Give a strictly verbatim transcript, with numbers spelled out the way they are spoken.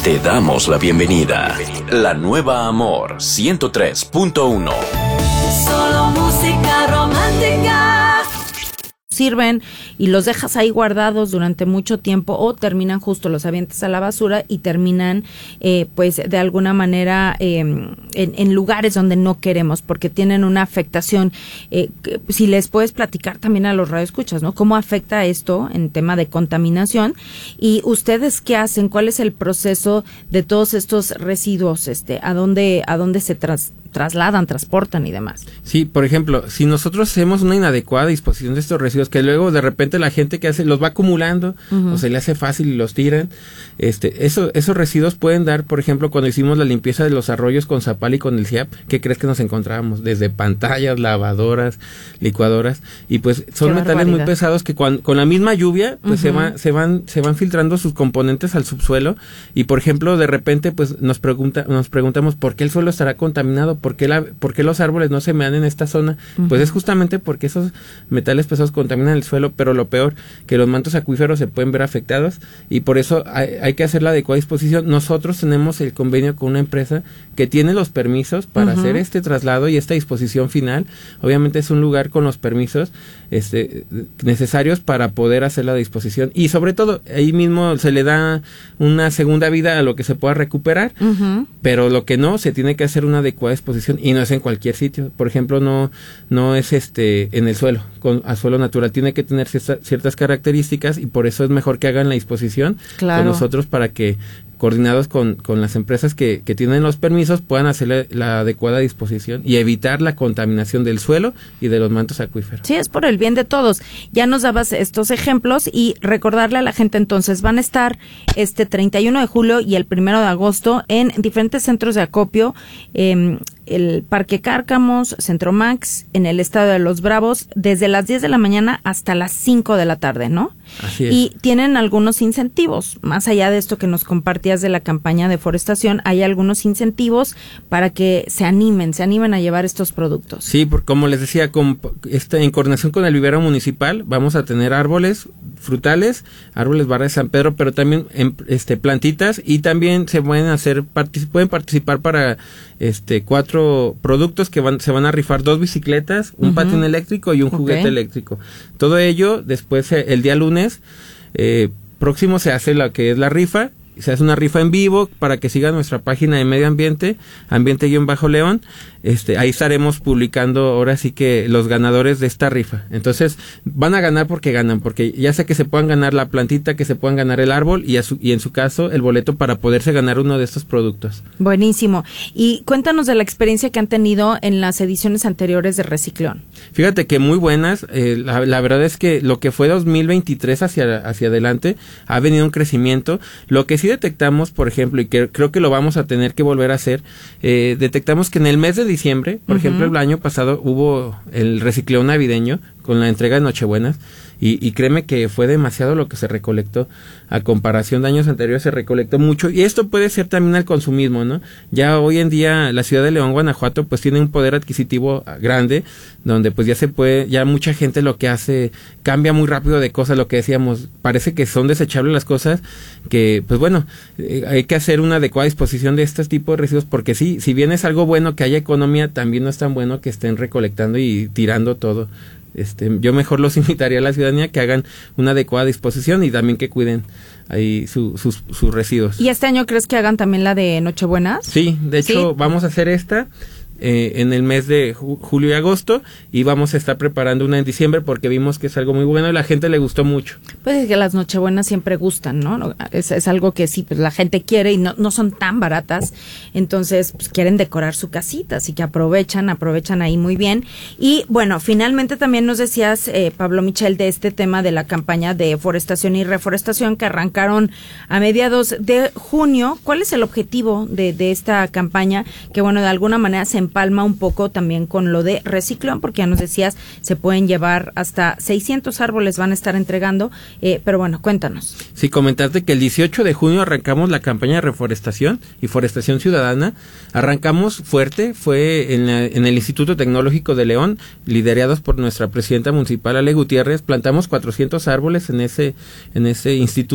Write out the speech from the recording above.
Te damos la bienvenida. La nueva Amor ciento tres punto uno. Solo música romántica. Sirven y los dejas ahí guardados durante mucho tiempo o terminan justo, los avientas a la basura y terminan eh, pues de alguna manera eh, en, en lugares donde no queremos porque tienen una afectación. Eh, si les puedes platicar también a los radioescuchas, ¿no? ¿Cómo afecta esto en tema de contaminación? Y ustedes qué hacen, ¿cuál es el proceso de todos estos residuos? Este, ¿a dónde, a dónde se tras, trasladan, transportan y demás? Sí, por ejemplo, si nosotros hacemos una inadecuada disposición de estos residuos, que luego de repente la gente que hace los va acumulando, uh-huh, o se le hace fácil y los tiran, este, eso, esos residuos pueden dar, por ejemplo, cuando hicimos la limpieza de los arroyos con Zapal y con el C I A P, ¿qué crees que nos encontrábamos? Desde pantallas, lavadoras, licuadoras, y pues son Qué metales barbaridad. muy pesados que cuando, con la misma lluvia, pues uh-huh, se van, se van, se van filtrando sus componentes al subsuelo, y por ejemplo, de repente, pues nos pregunta, nos preguntamos ¿por qué el suelo estará contaminado? ¿Por qué la, por qué los árboles no se mean en esta zona? Uh-huh. Pues es justamente porque esos metales pesados contaminan el suelo, pero lo peor, que los mantos acuíferos se pueden ver afectados, y por eso hay, hay que hacer la adecuada disposición. Nosotros tenemos el convenio con una empresa que tiene los permisos para uh-huh, hacer este traslado y esta disposición final. Obviamente es un lugar con los permisos este, necesarios para poder hacer la disposición, y sobre todo ahí mismo se le da una segunda vida a lo que se pueda recuperar, uh-huh, pero lo que no, se tiene que hacer una adecuada disposición, y no es en cualquier sitio. Por ejemplo, no no es este en el suelo, con, a suelo natural, tiene que tener cierta, ciertas características, y por eso es mejor que hagan la disposición claro, con nosotros, para que coordinados con, con las empresas que, que tienen los permisos puedan hacer la, la adecuada disposición y evitar la contaminación del suelo y de los mantos acuíferos. Sí, es por el bien de todos. Ya nos dabas estos ejemplos, y recordarle a la gente entonces, van a estar este treinta y uno de julio y el primero de agosto en diferentes centros de acopio, eh, el Parque Cárcamos, Centro Max, en el Estado de los Bravos, desde las diez de la mañana hasta las cinco de la tarde, ¿no? Así es. Y tienen algunos incentivos, más allá de esto que nos compartías de la campaña de forestación, hay algunos incentivos para que se animen, se animen a llevar estos productos. Sí, porque como les decía, con, este, en coordinación con el vivero municipal, vamos a tener árboles frutales, árboles barra de San Pedro, pero también en, este plantitas, y también se pueden hacer, partic- pueden participar para este cuatro productos que van, se van a rifar: dos bicicletas, un uh-huh, patín eléctrico y un juguete okay, eléctrico. Todo ello después eh, el día lunes eh, próximo se hace lo que es la rifa. Se hace una rifa en vivo para que sigan nuestra página de medio ambiente, ambiente-león. Este, ahí estaremos publicando ahora sí que los ganadores de esta rifa. Entonces, van a ganar porque ganan, porque ya sea que se puedan ganar la plantita, que se puedan ganar el árbol, y, a su, y en su caso, el boleto para poderse ganar uno de estos productos. Buenísimo. Y cuéntanos de la experiencia que han tenido en las ediciones anteriores de Reciclón. Fíjate que muy buenas. Eh, la, la verdad es que lo que fue dos mil veintitrés hacia, hacia adelante ha venido un crecimiento. Lo que sí detectamos, por ejemplo, y que creo que lo vamos a tener que volver a hacer, eh, detectamos que en el mes de diciembre, por uh-huh, ejemplo, el año pasado hubo el reciclón navideño con la entrega de Nochebuenas, y, y créeme que fue demasiado lo que se recolectó. A comparación de años anteriores se recolectó mucho, y esto puede ser también al consumismo, ¿no? Ya hoy en día la ciudad de León, Guanajuato, pues tiene un poder adquisitivo grande, donde pues ya se puede, ya mucha gente lo que hace, cambia muy rápido de cosas, lo que decíamos, parece que son desechables las cosas, que pues bueno, eh, hay que hacer una adecuada disposición de este tipo de residuos, porque sí, si bien es algo bueno que haya economía, también no es tan bueno que estén recolectando y tirando todo. Este, yo mejor los invitaría a la ciudadanía que hagan una adecuada disposición, y también que cuiden ahí su, sus, sus residuos. ¿Y este año crees que hagan también la de Nochebuenas? Sí, de hecho, ¿sí? Vamos a hacer esta eh, en el mes de ju- julio y agosto, y vamos a estar preparando una en diciembre porque vimos que es algo muy bueno y la gente le gustó mucho. Pues es que las Nochebuenas siempre gustan, ¿no? Es, es algo que sí, pues la gente quiere, y no, no son tan baratas, entonces pues quieren decorar su casita, así que aprovechan, aprovechan ahí muy bien. Y bueno, finalmente también nos decías, eh, Pablo Michel, de este tema de la campaña de forestación y reforestación que arrancaron a mediados de junio. ¿Cuál es el objetivo de, de esta campaña? Que bueno, de alguna manera se empalma un poco también con lo de Reciclón, porque ya nos decías, se pueden llevar hasta seiscientos árboles, van a estar entregando, eh, pero bueno, cuéntanos. Sí, comentarte que el dieciocho de junio arrancamos la campaña de reforestación y forestación ciudadana. Arrancamos fuerte, fue en, la, en el Instituto Tecnológico de León, liderados por nuestra presidenta municipal, Ale Gutiérrez. Plantamos cuatrocientos árboles en ese, en ese instituto.